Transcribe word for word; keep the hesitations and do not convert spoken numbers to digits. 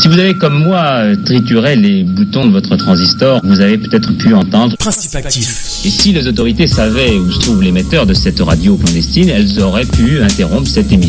vous avez comme moi trituré les boutons de votre transistor, vous avez peut-être pu entendre Principe actif. Et si les autorités savaient où se trouve l'émetteur de cette radio clandestine, elles auraient pu interrompre cette émission.